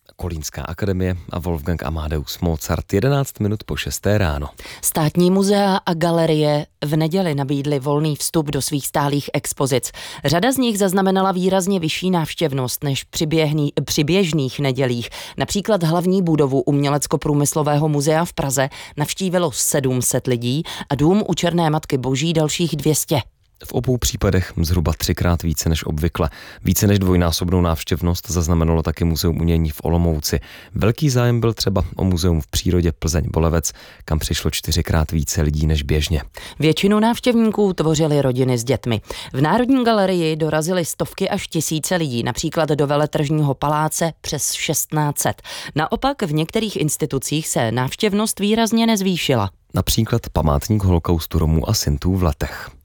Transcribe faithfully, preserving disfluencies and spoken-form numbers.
Kolínská akademie a Wolfgang Amadeus Mozart jedenáct minut po šesté ráno. Státní muzea a galerie v neděli nabídly volný vstup do svých stálých expozic. Řada z nich zaznamenala výrazně vyšší návštěvnost než při, běhný, při běžných nedělích. Například hlavní budovu Umělecko-průmyslového muzea v Praze navštívilo sedm set lidí a dům u Černé Matky Boží dalších dvě stě. V obou případech zhruba třikrát více než obvykle. Více než dvojnásobnou návštěvnost zaznamenalo taky Muzeum umění v Olomouci. Velký zájem byl třeba o Muzeum v přírodě Plzeň-Bolevec, kam přišlo čtyřikrát více lidí než běžně. Většinu návštěvníků tvořily rodiny s dětmi. V Národní galerii dorazily stovky až tisíce lidí, například do Veletržního paláce přes šestnáct set. Naopak v některých institucích se návštěvnost výrazně nezvýšila. Například památník holokaustu Romů a Sintů v Letech.